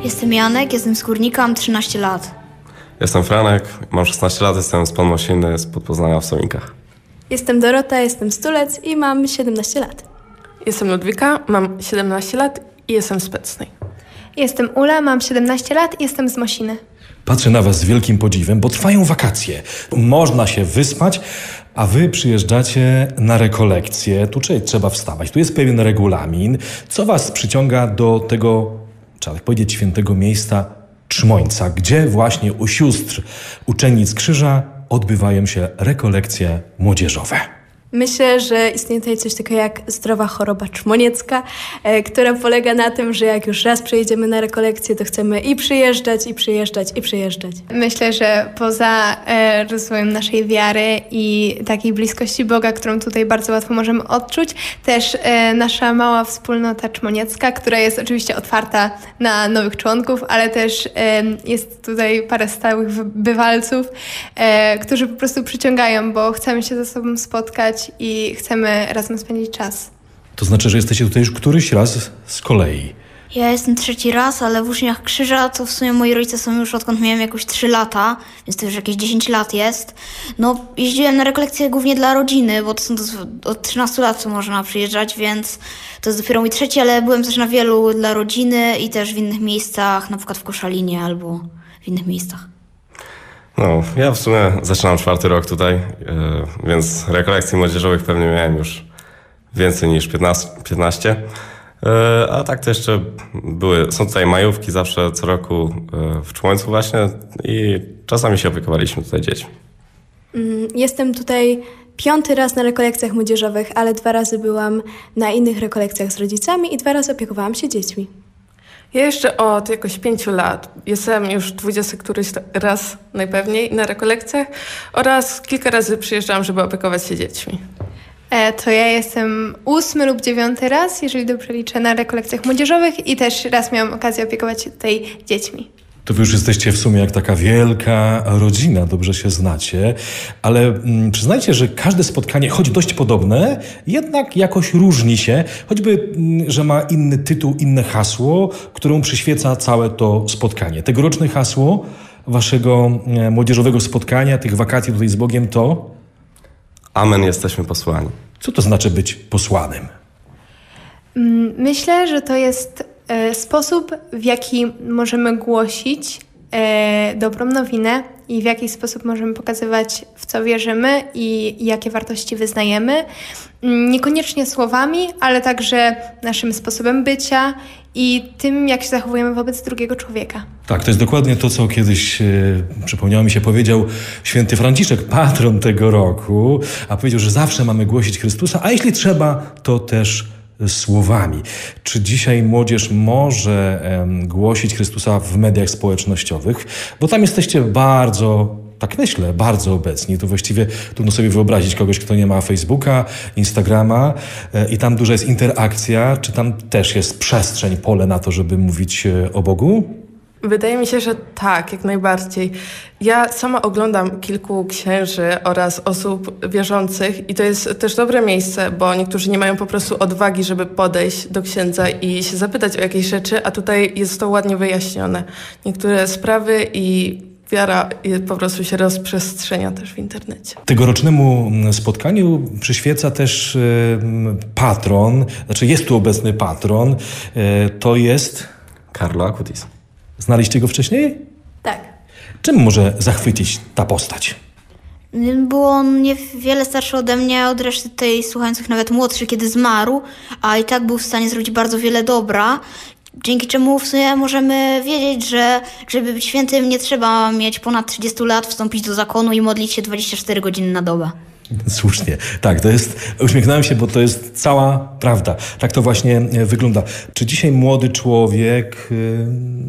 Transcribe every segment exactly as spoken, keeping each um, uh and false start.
Jestem Janek, jestem z Górnika, mam trzynaście lat. Jestem Franek, mam szesnaście lat, jestem z Podmosiny, z Podpoznania w Sominkach. Jestem Dorota, jestem Stulec i mam siedemnaście lat. Jestem Ludwika, mam siedemnaście lat i jestem z Pecnej. Jestem Ula, mam siedemnaście lat i jestem z Mosiny. Patrzę na was z wielkim podziwem, bo trwają wakacje. Można się wyspać, a wy przyjeżdżacie na rekolekcje. Tu trzeba wstawać, tu jest pewien regulamin. Co was przyciąga do tego, trzeba tak powiedzieć, świętego miejsca Trzmońca, gdzie właśnie u sióstr uczennic Krzyża odbywają się rekolekcje młodzieżowe? Myślę, że istnieje tutaj coś takiego jak zdrowa choroba trzmoniecka, e, która polega na tym, że jak już raz przyjedziemy na rekolekcję, to chcemy i przyjeżdżać, i przyjeżdżać, i przyjeżdżać. Myślę, że poza e, rozwojem naszej wiary i takiej bliskości Boga, którą tutaj bardzo łatwo możemy odczuć, też e, nasza mała wspólnota trzmoniecka, która jest oczywiście otwarta na nowych członków, ale też e, jest tutaj parę stałych bywalców, e, którzy po prostu przyciągają, bo chcemy się ze sobą spotkać i chcemy razem spędzić czas. To znaczy, że jesteście tutaj już któryś raz z kolei. Ja jestem trzeci raz, ale w Uczniach Krzyża to w sumie moi rodzice są już odkąd miałem jakoś trzy lata, więc to już jakieś dziesięć lat jest. No, jeździłem na rekolekcje głównie dla rodziny, bo to są to od trzynastu lat co można przyjeżdżać, więc to jest dopiero mój trzeci, ale byłem też na wielu dla rodziny i też w innych miejscach, na przykład w Koszalinie albo w innych miejscach. No, ja w sumie zaczynam czwarty rok tutaj, yy, więc rekolekcji młodzieżowych pewnie miałem już więcej niż piętnaście. Yy, a tak to jeszcze były, są tutaj majówki zawsze co roku yy, w Trzmońcu właśnie i czasami się opiekowaliśmy tutaj dziećmi. Jestem tutaj piąty raz na rekolekcjach młodzieżowych, ale dwa razy byłam na innych rekolekcjach z rodzicami i dwa razy opiekowałam się dziećmi. Ja jeszcze od jakoś pięciu lat jestem już dwudziesty któryś raz najpewniej na rekolekcjach oraz kilka razy przyjeżdżałam, żeby opiekować się dziećmi. E, to ja jestem ósmy lub dziewiąty raz, jeżeli dobrze liczę, na rekolekcjach młodzieżowych i też raz miałam okazję opiekować się tutaj dziećmi. To wy już jesteście w sumie jak taka wielka rodzina, dobrze się znacie, ale mm, przyznajcie, że każde spotkanie, choć dość podobne, jednak jakoś różni się, choćby, mm, że ma inny tytuł, inne hasło, któremu przyświeca całe to spotkanie. Tegoroczne hasło waszego e, młodzieżowego spotkania, tych wakacji tutaj z Bogiem to? Amen, jesteśmy posłani. Co to znaczy być posłanym? Myślę, że to jest e, sposób, w jaki możemy głosić e, dobrą nowinę i w jaki sposób możemy pokazywać, w co wierzymy i jakie wartości wyznajemy. Niekoniecznie słowami, ale także naszym sposobem bycia i tym, jak się zachowujemy wobec drugiego człowieka. Tak, to jest dokładnie to, co kiedyś, e, przypomniało mi się, powiedział święty Franciszek, patron tego roku, a powiedział, że zawsze mamy głosić Chrystusa, a jeśli trzeba, to też słowami. Czy dzisiaj młodzież może em, głosić Chrystusa w mediach społecznościowych? Bo tam jesteście bardzo, tak myślę, bardzo obecni. To właściwie trudno sobie wyobrazić kogoś, kto nie ma Facebooka, Instagrama e, i tam duża jest interakcja. Czy tam też jest przestrzeń, pole na to, żeby mówić e, o Bogu? Wydaje mi się, że tak, jak najbardziej. Ja sama oglądam kilku księży oraz osób wierzących i to jest też dobre miejsce, bo niektórzy nie mają po prostu odwagi, żeby podejść do księdza i się zapytać o jakieś rzeczy, a tutaj jest to ładnie wyjaśnione. Niektóre sprawy i wiara po prostu się rozprzestrzenia też w internecie. Tegorocznemu spotkaniu przyświeca też e, patron, znaczy jest tu obecny patron, e, to jest... Carlo Acutis. Znaliście go wcześniej? Tak. Czym może zachwycić ta postać? Był on niewiele starszy ode mnie, od reszty tej słuchających nawet młodszy, kiedy zmarł, a i tak był w stanie zrobić bardzo wiele dobra, dzięki czemu w sumie możemy wiedzieć, że żeby być świętym nie trzeba mieć ponad trzydzieści lat, wstąpić do zakonu i modlić się dwadzieścia cztery godziny na dobę. Słusznie. Tak, to jest, uśmiechnąłem się, bo to jest cała prawda. Tak to właśnie wygląda. Czy dzisiaj młody człowiek yy,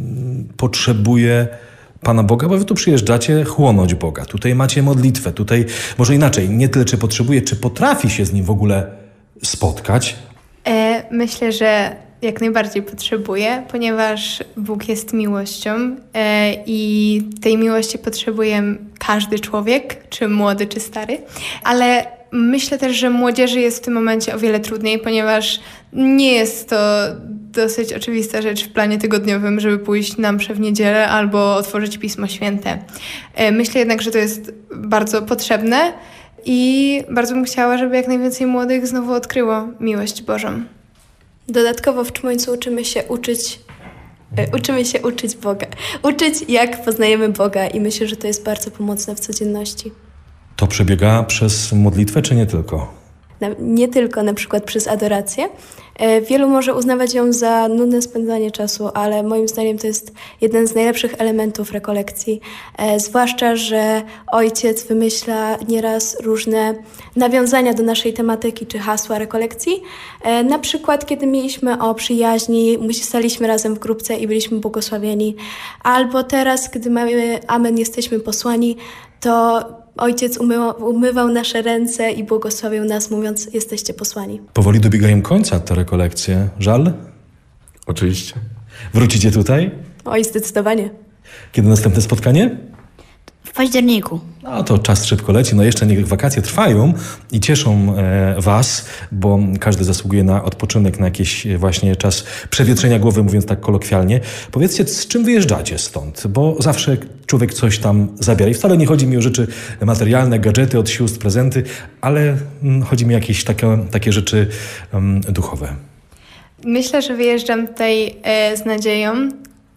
potrzebuje Pana Boga? Bo wy tu przyjeżdżacie chłonąć Boga. Tutaj macie modlitwę. Tutaj, może inaczej, nie tyle czy potrzebuje, czy potrafi się z Nim w ogóle spotkać? E, myślę, że jak najbardziej potrzebuje, ponieważ Bóg jest miłością e, i tej miłości potrzebuje każdy człowiek, czy młody, czy stary, ale myślę też, że młodzieży jest w tym momencie o wiele trudniej, ponieważ nie jest to dosyć oczywista rzecz w planie tygodniowym, żeby pójść na mszę w niedzielę albo otworzyć Pismo Święte. E, Myślę jednak, że to jest bardzo potrzebne i bardzo bym chciała, żeby jak najwięcej młodych znowu odkryło miłość Bożą. Dodatkowo w Czmońcu uczymy się uczyć, e, uczymy się uczyć Boga. Uczyć, jak poznajemy Boga i myślę, że to jest bardzo pomocne w codzienności. To przebiega przez modlitwę, czy nie tylko? Na, nie tylko na przykład przez adorację. E, wielu może uznawać ją za nudne spędzanie czasu, ale moim zdaniem to jest jeden z najlepszych elementów rekolekcji. E, zwłaszcza, że ojciec wymyśla nieraz różne nawiązania do naszej tematyki czy hasła rekolekcji. E, na przykład, kiedy mieliśmy o przyjaźni, my staliśmy razem w grupce i byliśmy błogosławieni. Albo teraz, gdy mamy Amen, jesteśmy posłani, to Ojciec umywał, umywał nasze ręce i błogosławił nas, mówiąc, jesteście posłani. Powoli dobiegają końca te rekolekcje. Żal? Oczywiście. Wrócicie tutaj? Oj, zdecydowanie. Kiedy następne spotkanie? W październiku. No to czas szybko leci, no jeszcze niech wakacje trwają i cieszą e, was, bo każdy zasługuje na odpoczynek, na jakiś właśnie czas przewietrzenia głowy, mówiąc tak kolokwialnie. Powiedzcie, z czym wyjeżdżacie stąd? Bo zawsze człowiek coś tam zabiera i wcale nie chodzi mi o rzeczy materialne, gadżety od sióstr, prezenty, ale mm, chodzi mi o jakieś takie, takie rzeczy um, duchowe. Myślę, że wyjeżdżam tutaj e, z nadzieją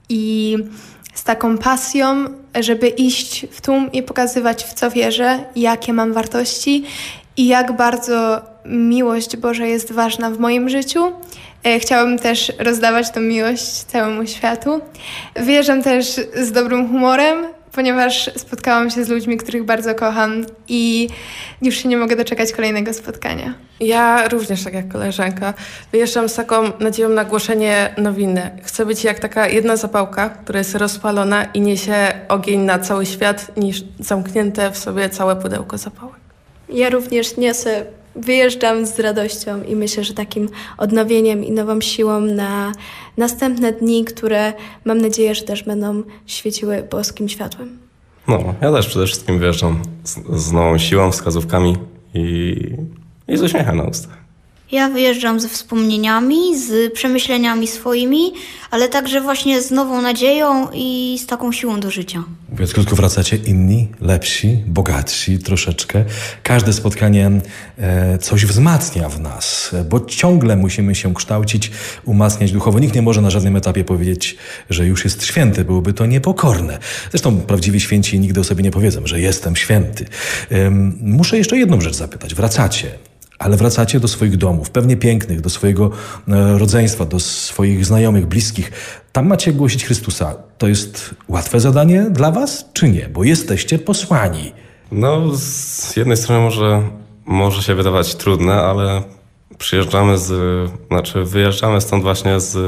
i z taką pasją, żeby iść w tłum i pokazywać, w co wierzę, jakie mam wartości i jak bardzo miłość Boża jest ważna w moim życiu. E, Chciałabym też rozdawać tę miłość całemu światu. Wyjeżdżam też z dobrym humorem, ponieważ spotkałam się z ludźmi, których bardzo kocham i już się nie mogę doczekać kolejnego spotkania. Ja również, tak jak koleżanka, wyjeżdżam z taką nadzieją na głoszenie nowiny. Chcę być jak taka jedna zapałka, która jest rozpalona i niesie ogień na cały świat, niż zamknięte w sobie całe pudełko zapałek. Ja również niosę, wyjeżdżam z radością i myślę, że takim odnowieniem i nową siłą na następne dni, które mam nadzieję, że też będą świeciły boskim światłem. No, ja też przede wszystkim wyjeżdżam z, z nową siłą, wskazówkami i, i z uśmiechem na ustach. Ja wyjeżdżam ze wspomnieniami, z przemyśleniami swoimi, ale także właśnie z nową nadzieją i z taką siłą do życia. Mówiąc krótko, wracacie inni, lepsi, bogatsi troszeczkę. Każde spotkanie e, coś wzmacnia w nas, bo ciągle musimy się kształcić, umacniać duchowo. Nikt nie może na żadnym etapie powiedzieć, że już jest święty. Byłoby to niepokorne. Zresztą prawdziwi święci nigdy o sobie nie powiedzą, że jestem święty. E, muszę jeszcze jedną rzecz zapytać. Wracacie. Ale wracacie do swoich domów, pewnie pięknych, do swojego e, rodzeństwa, do swoich znajomych, bliskich. Tam macie głosić Chrystusa. To jest łatwe zadanie dla was, czy nie? Bo jesteście posłani. No, z jednej strony może, może się wydawać trudne, ale przyjeżdżamy z, znaczy wyjeżdżamy stąd właśnie z,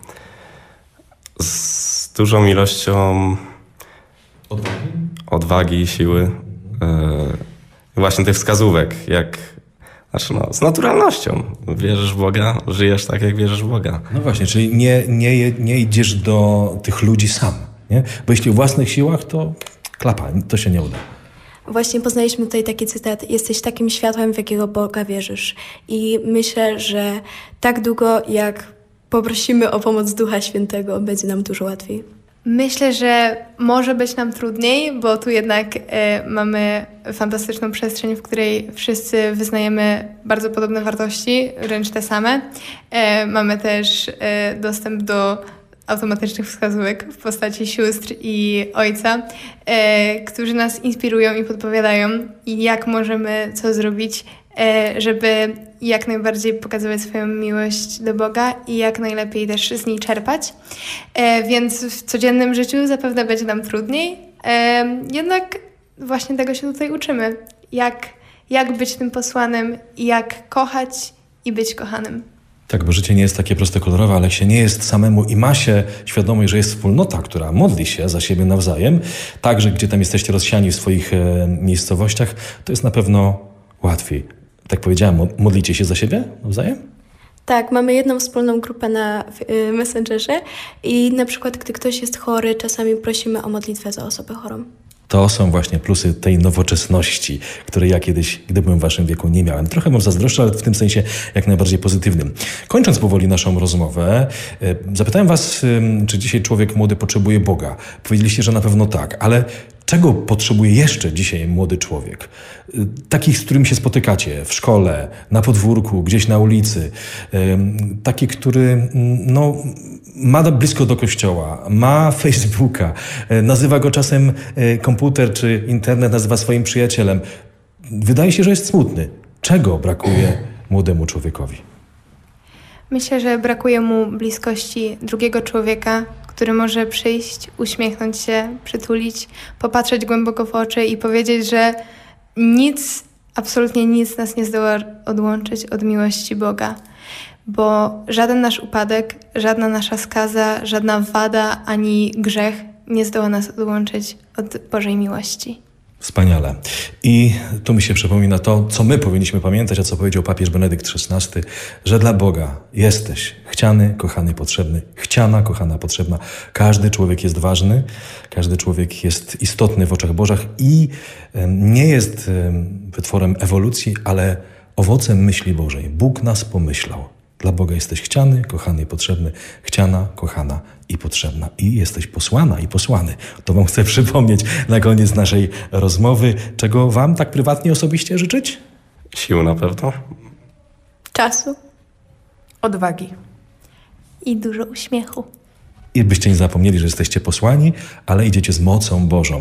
z dużą ilością Odwagi? odwagi i siły. E, właśnie tych wskazówek, jak Znaczy no, z naturalnością. Wierzysz w Boga, żyjesz tak, jak wierzysz w Boga. No właśnie, czyli nie, nie, nie idziesz do tych ludzi sam, nie? Bo jeśli w własnych siłach, to klapa, to się nie uda. Właśnie poznaliśmy tutaj taki cytat: jesteś takim światłem, w jakiego Boga wierzysz. I myślę, że tak długo, jak poprosimy o pomoc Ducha Świętego, będzie nam dużo łatwiej. Myślę, że może być nam trudniej, bo tu jednak e, mamy fantastyczną przestrzeń, w której wszyscy wyznajemy bardzo podobne wartości, wręcz te same. E, mamy też e, dostęp do automatycznych wskazówek w postaci sióstr i ojca, e, którzy nas inspirują i podpowiadają, i jak możemy co zrobić, e, żeby jak najbardziej pokazywać swoją miłość do Boga i jak najlepiej też z niej czerpać. E, więc w codziennym życiu zapewne będzie nam trudniej, e, jednak właśnie tego się tutaj uczymy. Jak, jak być tym posłanym i jak kochać i być kochanym. Tak, bo życie nie jest takie proste, kolorowe, ale jak się nie jest samemu i ma się świadomość, że jest wspólnota, która modli się za siebie nawzajem, także gdzie tam jesteście rozsiani w swoich e, miejscowościach, to jest na pewno łatwiej. Tak powiedziałem, modlicie się za siebie nawzajem? Tak, mamy jedną wspólną grupę na y, Messengerze i na przykład, gdy ktoś jest chory, czasami prosimy o modlitwę za osobę chorą. To są właśnie plusy tej nowoczesności, której ja kiedyś, gdy byłem w waszym wieku, nie miałem. Trochę wam zazdroszczę, ale w tym sensie jak najbardziej pozytywnym. Kończąc powoli naszą rozmowę, e, zapytałem was, e, czy dzisiaj człowiek młody potrzebuje Boga. Powiedzieliście, że na pewno tak, ale czego potrzebuje jeszcze dzisiaj młody człowiek? E, takich, z którymi się spotykacie w szkole, na podwórku, gdzieś na ulicy. E, taki, który mm, no, ma blisko do kościoła, ma Facebooka, e, nazywa go czasem e, komputer czy internet, nazywa swoim przyjacielem. Wydaje się, że jest smutny. Czego brakuje młodemu człowiekowi? Myślę, że brakuje mu bliskości drugiego człowieka, który może przyjść, uśmiechnąć się, przytulić, popatrzeć głęboko w oczy i powiedzieć, że nic, absolutnie nic nas nie zdoła odłączyć od miłości Boga. Bo żaden nasz upadek, żadna nasza skaza, żadna wada ani grzech nie zdoła nas odłączyć od Bożej miłości. Wspaniale. I tu mi się przypomina to, co my powinniśmy pamiętać, a co powiedział papież Benedykt szesnasty, że dla Boga jesteś chciany, kochany, potrzebny, chciana, kochana, potrzebna. Każdy człowiek jest ważny, każdy człowiek jest istotny w oczach Bożych i nie jest wytworem ewolucji, ale owocem myśli Bożej. Bóg nas pomyślał. Dla Boga jesteś chciany, kochany i potrzebny, chciana, kochana i potrzebna. I jesteś posłana i posłany. To wam chcę przypomnieć na koniec naszej rozmowy. Czego wam tak prywatnie, osobiście życzyć? Sił na pewno. Czasu Odwagi. i dużo uśmiechu. I byście nie zapomnieli, że jesteście posłani, ale idziecie z mocą Bożą.